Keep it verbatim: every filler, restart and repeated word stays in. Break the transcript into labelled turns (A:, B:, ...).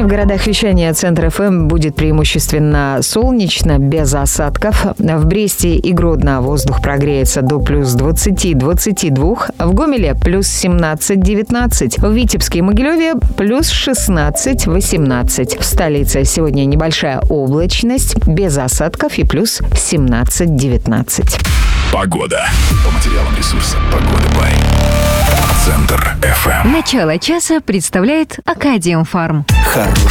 A: в городах вещания Центр эф эм будет преимущественно солнечно, без осадков. В Бресте и Гродно воздух прогреется до плюс двадцати двадцати двух. В Гомеле плюс семнадцать девятнадцать. В Витебске и Могилеве плюс шестнадцать восемнадцать. В столице сегодня небольшая облачность, без осадков и плюс семнадцать девятнадцать.
B: Погода. По материалам ресурса Погода Бай. Центр эф эм.
C: Начало часа представляет Акадиум Фарм.
D: Хороший